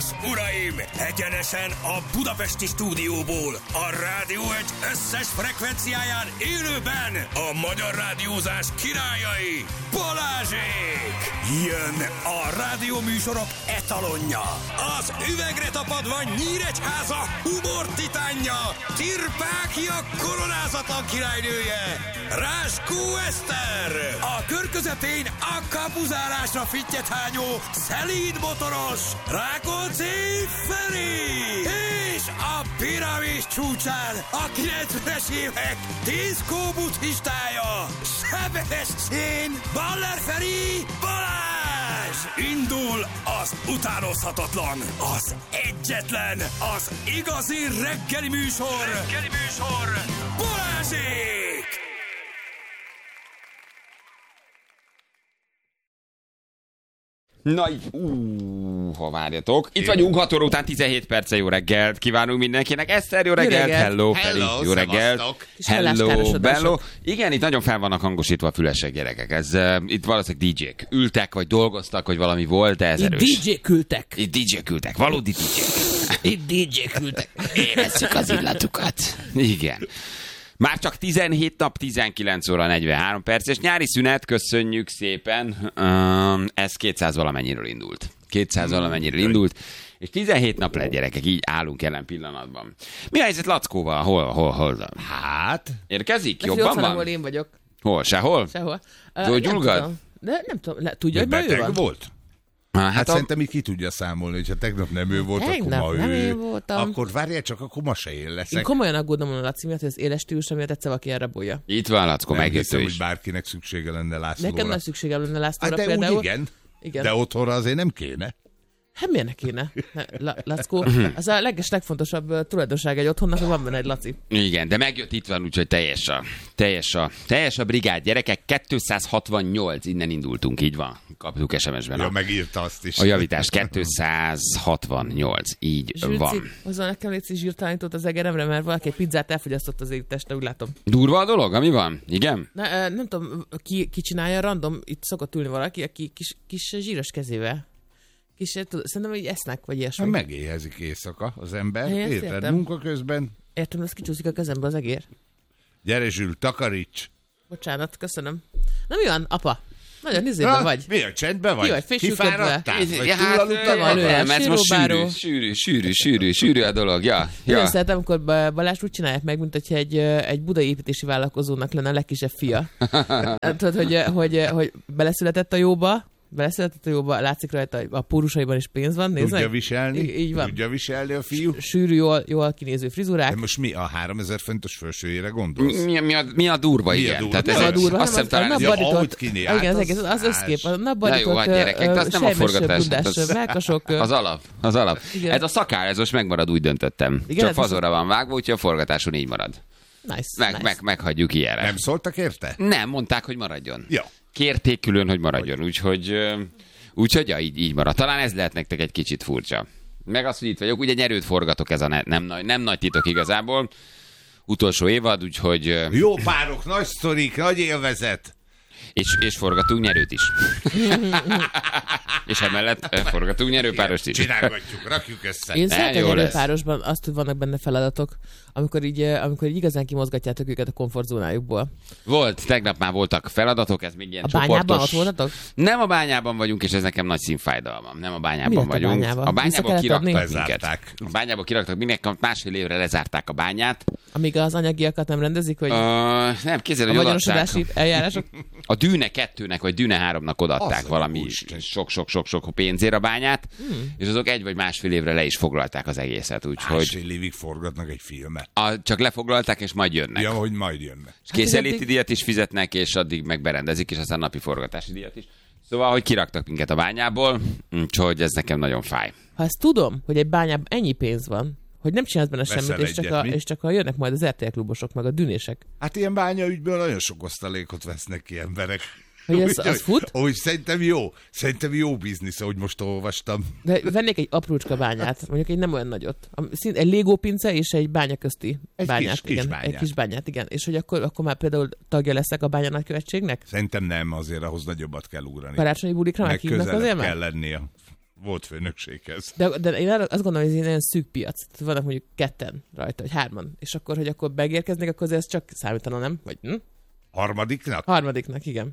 uraim! Egyenesen a budapesti stúdióból, a Rádió Egy összes frekvenciáján élőben a magyar rádiózás királyai, Balázsék! Jön a rádióműsorok etalonja, az üvegre tapadva Nyíregyháza humor titánja, Tirpákia koronázatlan királynője, Ráskó Eszter! A kör közepén a kapuzárásra fittyet hányó, szelíd motoros, Rákóczi Feri! És a piramis csúcsán a 90-es évek diszkó buddhistája, Sebestyén Baller Feri Balázs! Indul az utánozhatatlan, az egyetlen, az igazi reggeli műsor, Balázsék! Na, ha várjatok. Itt vagyunk 6 óra után 17 perce, jó reggelt. Kívánunk mindenkinek. Eszter, jó reggelt. Hello, Feli, jó reggelt. Hello, bello. Igen, itt nagyon fel vannak hangosítva a fülesek, gyerekek. Itt valószínűleg DJ-k ültek, vagy dolgoztak, vagy valami volt, de ez erős. Itt DJ-k ültek. Itt DJ-k ültek, valódi DJ-k. Itt DJ-k ültek. Érezzük az illatukat. Igen. Már csak 17 nap, 19 óra 43 perc, és nyári szünet, köszönjük szépen. Ez 200 valamennyiről indult. 200 valamennyiről indult, és 17 nap lett, gyerekek, így állunk jelen pillanatban. Mi a helyzet Lackóval? Hol? Hát? Érkezik? Jobban Jobban van? Ahol én vagyok. Hol? Sehol? Sehol. Gyulgad? De nem tudom, tudja, hogy ma ő van? Volt? Hát szerintem így ki tudja számolni, hogyha tegnap nem ő volt, tegnap akkor ma nem ő. én voltam. Akkor várjál csak, akkor ma se én leszek. Én komolyan aggódom a Laci miatt, hogy az éles stílusa miatt egyszer valaki elrabolja. Itt van, Lackó, nem megjött hiszem, ő hogy is. bárkinek szüksége lenne Lászlóra. Nekem nagy szükségem lenne Lászlóra de például. úgy igen. De otthonra azért nem kéne. Hát miért ne kéne? Lackó, az a legfontosabb tulajdonság egy otthonnak, hogy van benne egy Laci. Igen, de megjött, itt van, úgyhogy teljes a brigád, gyerekek, 268, innen indultunk, így van. Kaptuk SMS-ben. Ja, megírta azt is. A javítás 268, így Zsülci, van. hozzá nekem légy zsírtalanítót az egeremre, mert valaki egy pizzát elfogyasztott az égtestre, úgy látom. Durva a dolog, ami van? Igen? Nem tudom, ki csinálja, random, itt szokott ülni valaki, aki kis zsíros kezével. Szerintem, hogy esznek, vagy ilyesmi. Hát megéhezik éjszaka az ember. Én Érted? értem. Munka közben. Értem, ez kicsúszik a kezembe az egér. Gyere Zsül, takaríts. Bocsánat, köszönöm. Na mi van, apa? Nagyon izében vagy. Mi a csendben vagy? Ki vagy, fésülködve? Kifáradtál? Vagy Ja, túlaludtál? van lőre. ez most Síróbáró. sűrű a dolog, ja. Nagyon szeretem, amikor Balázs úgy csinálják meg, mint hogyha egy budai építési vállalkozónak lenne a legkisebb fia. Tudod, hogy beleszületett a jóba, látszik rajta, a pórusaiban is pénz van, nézd Tudja meg. viselni? Így van. Tudja viselni a fiú? Sűrű, jól kinéző frizurák. De most mi a 3000 fontos felsőjére gondolsz? Mi a durva, Mi a igen. durva? Tehát Nem ez a durva, azt hiszem talán ez ahogy kinél, igen, hát az egész, az összkép, a Na jó, napbarított, hát gyerekek, de az nem a forgatás. bludás, melkasok. az alap. Igen. Ez a szakál, ez most megmarad, úgy döntöttem. Igen, Csak ez fazorra van vágva, úgyhogy a forgatáson így marad. Nice. Meghagyjuk ilyenre. Nem szóltak érte? Nem, mondták, hogy maradjon. Ja. Kérték külön, hogy maradjon, úgyhogy ja, így marad. Talán ez lehet nektek egy kicsit furcsa. Meg az, hogy itt vagyok, ugye nyerőt forgatok, ez a nem nagy titok igazából. Utolsó évad, úgyhogy... Jó párok, nagy sztorik, nagy élvezet. És forgatunk nyerőt is. És emellett forgatunk nyerőpárost is. Csinálgatjuk, rakjuk össze. Én szeretem jó lesz. nyerőpárosban azt, hogy vannak benne feladatok, amikor így igazán kimozgatjátok őket a komfortzónájukból. Tegnap már voltak feladatok, ez még ilyen A bányában csoportos. ott voltatok? Nem a bányában vagyunk, és ez nekem nagy színfájdalmam. Nem a bányában Mi lett a vagyunk. bányában? A bányából Vissza kellett kiraktak adni? minket. Bezárták. A bányából kiraktak minket, másfél évre lezárták a bányát. Amíg az anyagiakat nem rendezik, vagy Nem, képzeld, a hogy odaadták. magyarosodási eljárások? A Dűne 2-nek, vagy Dűne 3-nak odaadták Az valami Úristen. sok pénzért a bányát, és azok 1 vagy másfél évre le is foglalták az egészet, úgyhogy Másfél évig forgatnak egy filmet. csak lefoglalták, és majd jönnek. Ja, hogy majd jönnek. És készenléti addig- díjat is fizetnek, és addig megberendezik, és aztán napi forgatási díjat is. Szóval, hogy kiraktak minket a bányából, úgyhogy ez nekem nagyon fáj. Ha ezt tudom, hogy egy bányában ennyi pénz van, hogy nem csinálsz benne Veszel semmit, egyet, mi? és csak jönnek majd az RTL klubosok, meg a dűnések. Hát ilyen bányaügyből nagyon sok osztalékot vesznek ki emberek. Hogy az fut? Úgy szerintem jó biznisz, ahogy most olvastam. De vennék egy aprócska bányát, mondjuk egy nem olyan nagyot. Egy Lego pince és egy bánya közti Egy bányát. kis igen, bányát. Egy kis bányát, igen. És hogy akkor már például tagja leszek a bánya nagykövetségnek? Szerintem nem, azért ahhoz nagyobbat kell ugrani. Karácsonyi bulikra Meg meghívnak közelebb azért kell már? lennie. Volt főnökséghez. De én azt gondolom, hogy ez egy nagyon szűk piac. Vannak mondjuk 2 rajta, vagy 3. És akkor, hogy akkor megérkeznék, akkor ez csak számítana, nem? Vagy, Harmadiknak? Harmadiknak, igen.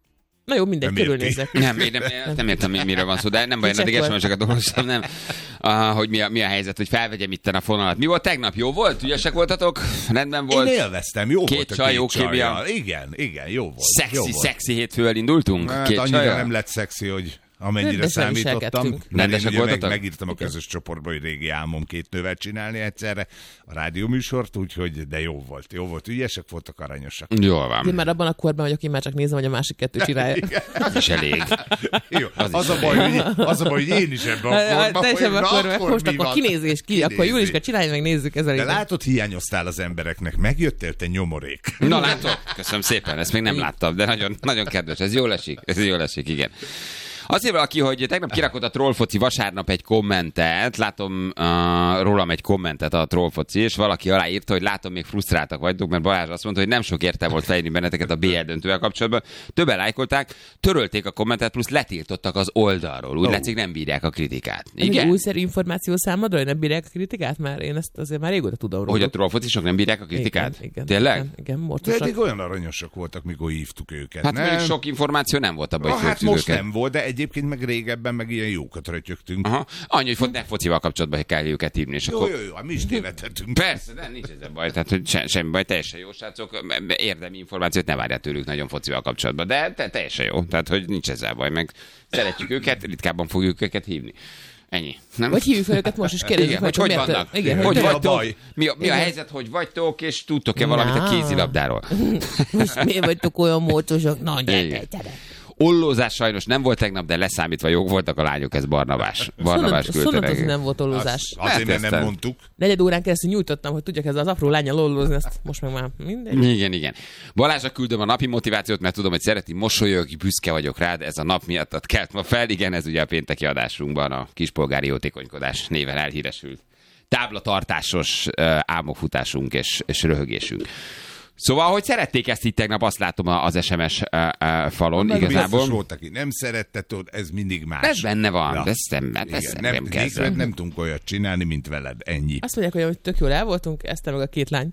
Na jó, mindegy, körülnézek. Nem értem, miről van szó, de nem baj, én addig SMS-eket olvastam, nem. Hogy mi a helyzet, hogy felvegyem itten a fonalat. Mi volt tegnap? Jó volt? Ügyesek voltatok? Rendben volt? Én élveztem, jó volt a csaj, jó kémia. Igen, jó volt. Szexi hétfővel indultunk? Hát annyira nem lett szexi, hogy amennyire számítottam. Rendesek voltatok? Megírtam a közös csoportba, hogy régi álmom 2 nővel csinálni egyszerre a rádióműsort, úgyhogy de jó volt, ügyesek voltak, aranyosak. Jól van. Én már abban a korban vagyok, én már csak nézem, hogy a másik 2 csinálja. Az is elég. Jó, az a baj, hogy én is ebben a korban, most akkor kinézés ki, akkor Júliska, csinálj meg, nézzük ezzel. De látod, hiányoztál az embereknek, megjöttél te nyomorék. Na látod, köszönöm szépen, ezt még nem láttam, de nagyon, nagyon kedves, ez jól esik, igen. Azt írja valaki, hogy tegnap kirakott a Trollfoci vasárnap egy kommentet, látom rólam egy kommentet a Trollfoci, és valaki aláírta, hogy látom, még frusztráltak vagytok, mert Balázs azt mondta, hogy nem sok értelme volt felírni benneteket a BL döntővel kapcsolatban. Többen lájkolták, törölték a kommentet, plusz letiltottak az oldalról. Úgy látszik, nem bírják a kritikát. Igen? Ez újszerű információ számodra, hogy nem bírják a kritikát? Már én ezt azért már régóta tudom róla. Hogy a Trollfocisok nem bírják a kritikát? Igen, tényleg? Igen, morcosak. De eddig olyan aranyosak voltak, mikor hívtuk őket. Hát még sok információ nem volt abban, hogy hát most nem volt, de egyébként meg régebben meg ilyen jókat rötyögtünk. Aha. Annyi, hogy ne focival kapcsolatban, hogy kell őket hívni. És jó, akkor... jó, mi is tévedhetünk. Persze, de nincs ezzel baj, tehát hogy semmi baj, teljesen jó, srácok, érdemi információt ne várjál tőlük nagyon focival kapcsolatban, de teljesen jó, tehát hogy nincs ezzel baj, meg szeretjük őket, ritkábban fogjuk őket hívni. Ennyi. Nem? Vagy hívjuk fel őket most, és kérdezzük, hogy vannak. Igen, hogy vagytok, mi a helyzet, hogy vagytok, és tudtok-e valamit a kézilabdáról? Most miért vagytok olyan mócosak? Na, gyere. Ollózás sajnos nem volt tegnap, de leszámítva jók voltak a lányok, ez Barnabás küldte neki. Nem volt ollózás. Azért, mert nem mondtuk. 4 órán keresztül nyújtottam, hogy tudjak ezzel az apró lányal ollózni, ezt most meg már mindegy. Igen. Balázsra küldöm a napi motivációt, mert tudom, hogy szereti, mosolyog, büszke vagyok rád, ez a nap miatt kelt ma fel. Igen, ez ugye a pénteki adásunkban a kispolgári jótékonykodás néven elhíresült táblatartásos álmokfutásunk és röhögésünk. Szóval, hogy szerették ezt itt tegnap, azt látom az SMS falon, igazából. Volt, aki nem szerette, ez mindig más. Ez benne van, ja. Ezt nem kezdem. Nem tudunk olyat csinálni, mint veled, ennyi. Azt mondják, hogy tök jól el voltunk, ezt meg a 2 lány.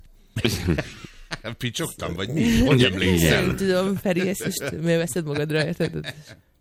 Picsogtam, vagy mi? Hogy emlékszel? Nem tudom, Feri, ezt most miért veszed magadra, érted?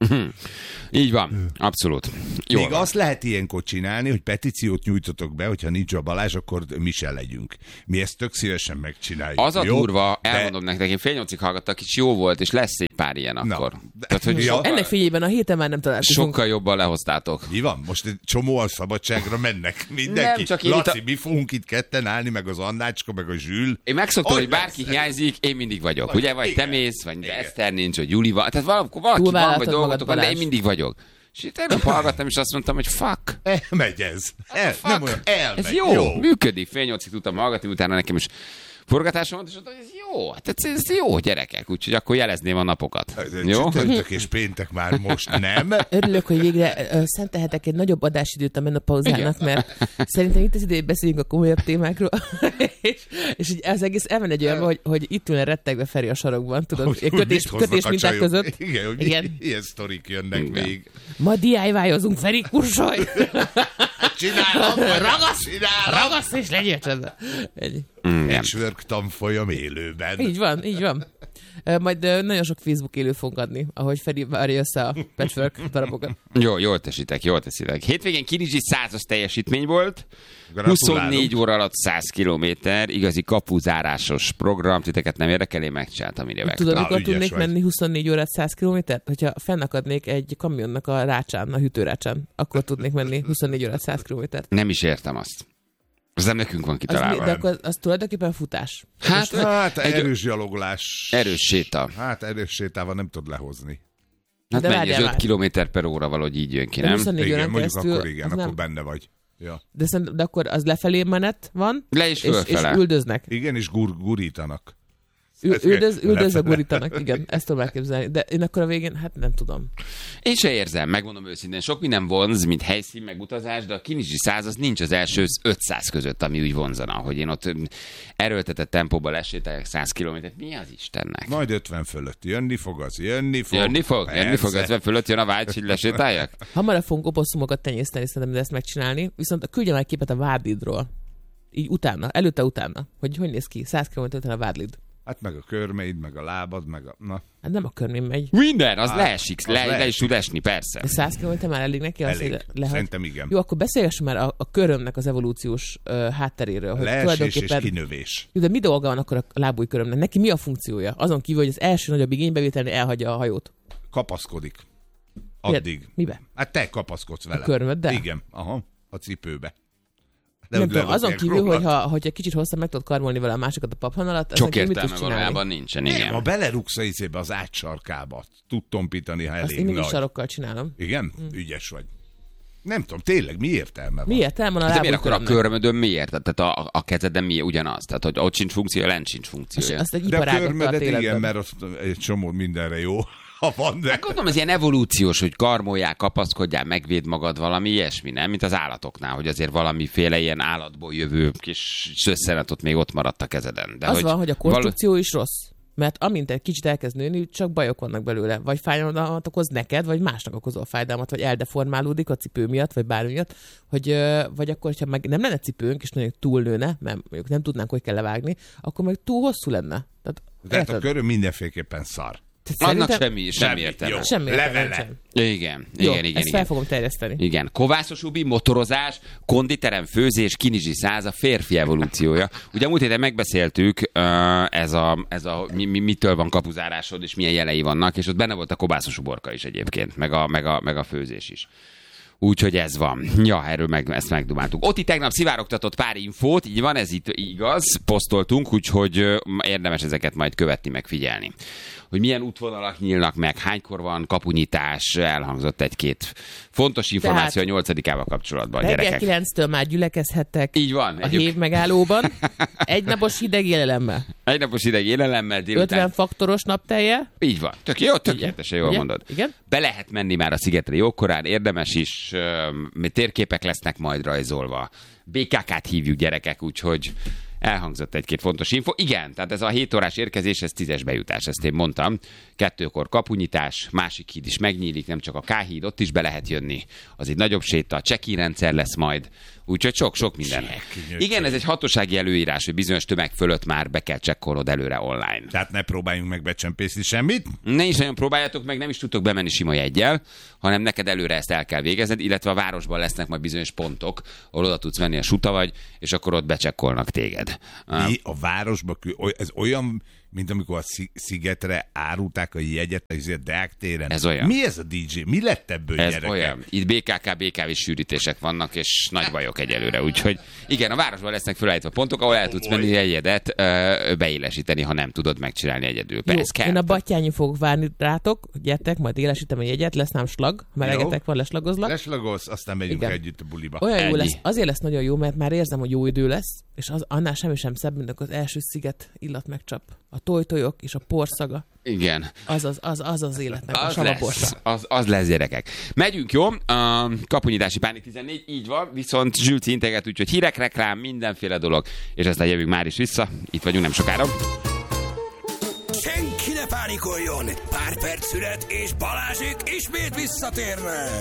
Így van, abszolút. Jó. Még azt lehet ilyenkor csinálni, hogy petíciót nyújtotok be, hogyha nincs a Balázs, akkor mi se legyünk. Mi ezt tök szívesen megcsináljuk. Az a durva, elmondom nektek, én fél 8-ig hallgattak, és jó volt, és lesz egy pár ilyen akkor. Tehát, hogy ennek fényében a héten már nem találkozunk. Sokkal jobban lehoztátok. Mi van? Most egy csomó a szabadságra mennek mindenki. Nem, csak Laci, mi fogunk itt ketten állni, meg az Annácska, meg a Zsül. Én megszoktam, hogy bárki hiányzik, én mindig vagyok. Ugye, vagy te mész, vagy Eszter nincs, vagy Juli van. Tehát valaki van, vagy dolgotok van, de én mindig vagyok. És itt tegnap hallgattam, és azt mondtam, hogy fuck. Elmegy ez. Nem olyan, elmegy. Ez jó. Működik. Fél 8-ig tudtam hallgatni, utána nekem is forgatásom volt, és mondtam, hogy ez jó. Hát ez jó, gyerekek. Úgyhogy akkor jelezném a napokat. Jó? Csütörtök és péntek már most nem. Örülök, hogy végre szentelhetek egy nagyobb adásidőt a menopauzának, mert szerintem itt az idején beszéljünk a komolyabb témákról. és így az egész elmen egy olyan, hogy itt ülne rettegve Feri a sarokban, tudod, kötés minták között. Igen, ilyen sztorik jönnek még. Ma DIY-ozunk, Feri, kursolj! Csinálom! Ragasz és legyél csendben. Patchwork tanfolyam élőben. Így van. Majd nagyon sok Facebook élőt fogunk adni, ahogy Feri várja össze a patchwork darabokat. Jól teszitek. Hétvégén Kirizsi 100-as teljesítmény volt. 24 óra alatt 100 kilométer, igazi kapuzárásos program, titeket nem érdekel, én megcsináltam ide. Tudod, mikor tudnék menni 24 órát 100 kilométert? Hogyha fennakadnék egy kamionnak a rácsán, a hűtőrácsán, akkor tudnék menni 24 órát 100 kilométert. Nem is értem azt. Az nem nekünk van kitalálva. De akkor az tulajdonképpen futás. Hát erős gyaloglás. Erős séta. Hát erős sétával nem tud lehozni. Hát mennyi, ez 5 km/óra valahogy így jön ki, nem? 24 órán keresztül, akkor benne vagy. Ja. De akkor az lefelé menet van, le és üldöznek. Igen, és gurítanak. Üldözve gurítanak, igen, ezt tudom elképzelni. De én akkor a végén, hát nem tudom. Én se érzem, megmondom őszintén. Sok minden vonz, mint helyszín, meg utazás, de a Kinizsi 100 az nincs az első 500 között, ami úgy vonzana, hogy én ott erőltetett tempóban lesétáljak 100 kilométert. Mi az Istennek? Majd 50 fölött jönni fog. Jönni fog, 50 fölött jön a vágy, hogy lesétáljak? Hamarabb fogunk oposszumokat tenyészteni, szerintem, de ezt megcsinálni. Viszont küldjem el képet a Vádlidról. Így utána, előtte-utána. Hogy néz ki? 100 km után a Vádlid. Hát meg a körmeid, meg a lábad, meg a... Na. Hát nem a körmém megy. Minden, az leesik, le is tud esni, persze. De 100 km már elég neki? Elég. Szerintem igen. Jó, akkor beszélgessünk már a körömnek az evolúciós hátteréről. Hogy leesés és kinövés. Jó, de mi dolga van akkor a lábújkörömnek? Neki mi a funkciója? Azon kívül, hogy az első nagyobb igénybevételnél elhagyja a hajót. Kapaszkodik. Addig. Mibe? Hát te kapaszkodsz vele. A körmöddel? Igen, a cipőbe. De nem tudom, azon kívül, hogyha kicsit hosszabb meg tudod karmolni vele a másikat a paphan alatt, csak értelme valójában nincsen, igen. Ha belerugsz a izébe az átsarkába, tud tompítani, ha elég nagy. Azt én mindig sarokkal csinálom. Igen? Ügyes vagy. Nem tudom, tényleg mi értelme van? Mi értelme van a de miért akkor a körmödön miért? Tehát a kezeden mi ugyanaz? Tehát, hogy ott sincs funkciója, lent sincs funkciója. Azt egy de a körmödet igen, mert az egy csomó mindenre jó. Hát gondolom, ez ilyen evolúciós, hogy karmolják, kapaszkodjál, megvéd magad, valami ilyesmi, nem? Mint az állatoknál, hogy azért valamiféle ilyen állatból jövő kis szösszenet ott még ott maradt a kezeden. De az van, hogy a konstrukció is rossz. Mert amint egy kicsit elkezd nőni, csak bajok vannak belőle. Vagy fájdalmat okoz neked, vagy másnak okozol fájdalmat, vagy eldeformálódik a cipő miatt, vagy bármi miatt. Vagy akkor, ha meg nem lenne cipőnk, és nagyon túlnőne, mert mondjuk nem tudnánk, hogy kell levágni, akkor meg túl hosszú lenne. Tehát a köröm mindenféleképpen szar. Annak semmi értelme. Semmi értelme. Igen. Ezt fel fogom terjeszteni. Igen. Kovászos Ubi, motorozás, konditerem, főzés, Kinizsi 100 a férfi evolúciója. Ugye a múlt héten megbeszéltük, mitől van kapuzárásod, és milyen jelei vannak, és ott benne volt a kovászos uborka is egyébként, meg a főzés is. Úgyhogy ez van. Ja, erről ezt megdumáltuk. Otti tegnap szivárogtatott pár infót, így van, ez itt igaz, posztoltunk, úgyhogy érdemes ezeket majd követni, meg figyelni. Hogy milyen útvonalak nyílnak meg, hánykor van kapunyítás, elhangzott egy-két fontos információ a 8-ával kapcsolatban. Reggel 9-től már gyülekezhettek. Így van. A hév megállóban. Egynapos hideg élelemmel. Délután. 50 faktoros naptelje. Így van. Tök jó, tökéletesen jól mondod. Igen? Be lehet menni már a szigetre jókorán, érdemes is, térképek lesznek majd rajzolva. BKK-t hívjuk, gyerekek, úgyhogy elhangzott egy-két fontos info. Igen, tehát ez a 7 órás érkezés, ez 10-es bejutás, ezt én mondtam. 2-kor kapunyítás, másik híd is megnyílik, nem csak a K-híd, ott is be lehet jönni. Az egy nagyobb séta, a check-in rendszer lesz majd. Úgyhogy sok minden. Igen, ez egy hatósági előírás, hogy bizonyos tömeg fölött már be kell csekkolnod előre online. Tehát ne próbáljunk meg becsempészni semmit? Ne is nagyon próbáljátok meg, nem is tudtok bemenni sima jeggyel, hanem neked előre ezt el kell végezned, illetve a városban lesznek majd bizonyos pontok, ahol oda tudsz menni a suta vagy, és akkor ott becsekkolnak téged. Mi a városban, ez olyan, mint amikor a szigetre árulták a jegyet a Deák téren. Ez olyan. Mi ez a DJ? Mi lett ebből, ez gyerekek? Olyan. Itt BKV sűrítések vannak, és nagy bajok egyelőre. Úgyhogy igen, a városban lesznek felállítva pontok, ahol el tudsz menni jegyedet beélesíteni, ha nem tudod megcsinálni egyedül. Jó, én a Battyányi fogok várni rátok, gyertek, majd élesítem a jegyet, lesz nem slag, melegetek van, leslagozlak. Leslagolsz, aztán megyünk együtt a buliba. Olyan jó lesz, azért lesz nagyon jó, mert már érzem, hogy jó idő lesz, és annál semmi sem szebb, mint az első sziget illat megcsap. A tojtojok és a porszaga. Igen. Az életnek a salaborsa. Az lesz, gyerekek. Megyünk, jó? Kapunyítási Pánik 14, így van, viszont Zsülci integet, úgyhogy hírek, reklám, mindenféle dolog, és aztán jövünk már is vissza. Itt vagyunk nem sokára. Senki ne pánikoljon! Pár perc szület, és Balázsék ismét visszatérnek!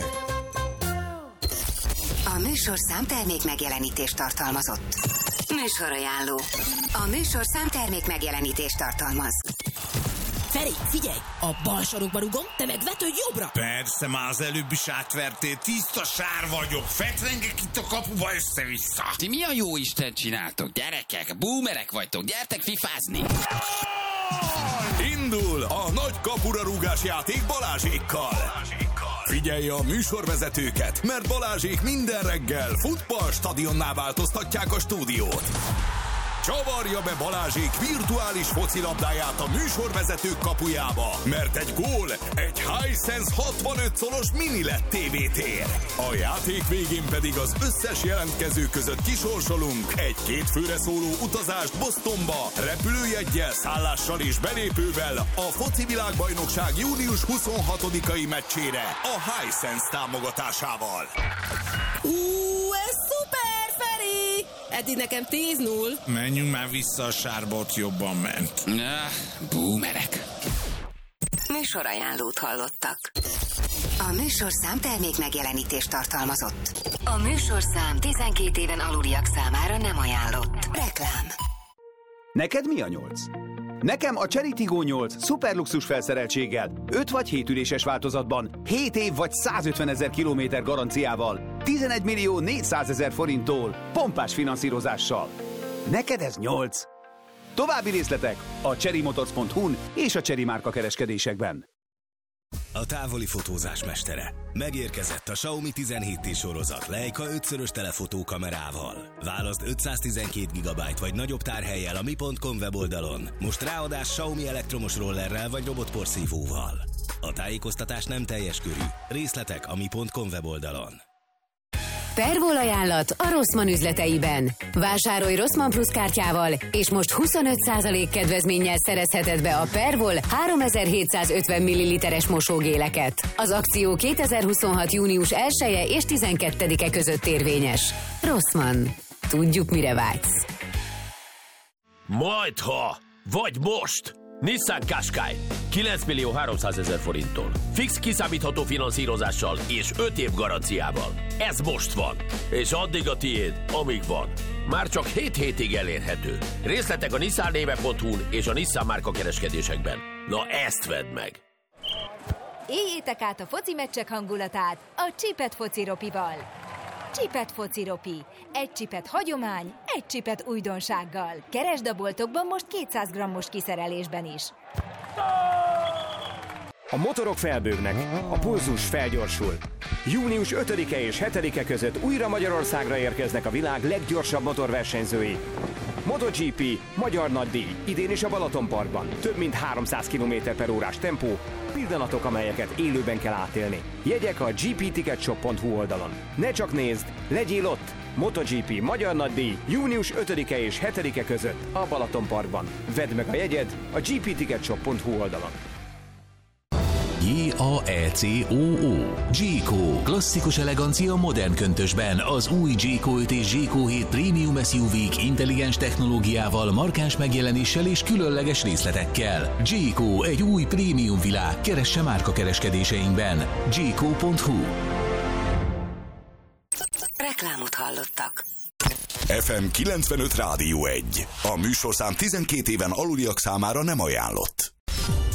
A műsor számtermék megjelenítést tartalmazott. Műsorajánló. A műsor számtermék megjelenítést tartalmaz. Feri, figyelj! A bal sarokba rugom, te meg vetődj jobbra! Persze, már az előbb is átvertél, tiszta sár vagyok, fetrengek itt a kapuba össze-vissza. Ti mi a jó Isten csináltok, gyerekek? Boomerek vagytok, gyertek fifázni! Indul a nagy kapura rúgás játék Balázsékkal. Figyelj a műsorvezetőket, mert Balázsék minden reggel futballstadionná változtatják a stúdiót. Csavarja be Balázsék virtuális focilabdáját a műsorvezetők kapujába, mert egy gól egy Hisense 65 szolos mini LED TV-tér. A játék végén pedig az összes jelentkező között kisorsolunk egy 2 főre szóló utazást Bostonba, repülőjeggyel, szállással és belépővel a foci világbajnokság június 26-ai meccsére a Hisense támogatásával. Ez szuper, Feri! Eddig nekem 10-0. Menjünk már vissza, a sárbot jobban ment. Boomerek. Műsorajánlót hallottak. A műsorszám termék megjelenítést tartalmazott. A műsorszám 12 éven aluliak számára nem ajánlott. Reklám. Neked mi a 8? Nekem a Chery Tiggo 8 szuperluxus felszereltséggel, 5 vagy 7 üléses változatban, 7 év vagy 150 000 kilométer garanciával, 11 millió 400 000 forinttól, pompás finanszírozással. Neked ez 8? További részletek a cherrymotors.hu-n és a Chery márka kereskedésekben. A távoli fotózás mestere. Megérkezett a Xiaomi 17T sorozat Leica 5-szörös telefotó kamerával. Válaszd 512 GB vagy nagyobb tárhellyel a mi.com weboldalon. Most ráadás Xiaomi elektromos rollerrel vagy robotporszívóval. A tájékoztatás nem teljes körű. Részletek a mi.com weboldalon. Pervol ajánlat a Rossmann üzleteiben. Vásárolj Rossmann Plus kártyával, és most 25% kedvezménnyel szerezheted be a Pervol 3750 ml-es mosógéleket. Az akció 2026. június 1-e és 12-e között érvényes. Rossmann. Tudjuk, mire vágysz. Majdha, vagy most! Nissan Qashqai 9 millió 300 000 forinttól. Fix kiszámítható finanszírozással és 5 év garanciával. Ez most van. És addig a tiéd, amíg van. Már csak 7 hétig elérhető. Részletek a nissannéve.hu-n és a Nissan márka kereskedésekben. Na ezt vedd meg! Éljétek át a foci meccsek hangulatát a Csipet fociropival. Csipet fociropi. Egy csipet hagyomány, egy csipet újdonsággal. Keresd a boltokban most 200 g-os kiszerelésben is. A motorok felbőgnek, a pulzus felgyorsul. Június 5-e és 7-e között újra Magyarországra érkeznek a világ leggyorsabb motorversenyzői. MotoGP, magyar nagydíj, idén is a Balatonparkban. Több mint 300 km/h tempó, pillanatok, amelyeket élőben kell átélni. Jegyek a gpticketshop.hu oldalon. Ne csak nézd, legyél ott! MotoGP, magyar nagydíj, június 5-e és 7-e között a Balatonparkban. Vedd meg a jegyed a gpticketshop.hu oldalon. J-A-E-C-O-O. G-Co. Klasszikus elegancia modern köntösben. Az új G-Co 5 és G-Co 7 Premium SUV-k intelligens technológiával, markáns megjelenéssel és különleges részletekkel. G-Co. Egy új prémium világ. Keresse márka kereskedéseinkben. G-Co.hu. Reklámot hallottak. FM 95 Rádió 1. A műsorszám 12 éven aluliak számára nem ajánlott.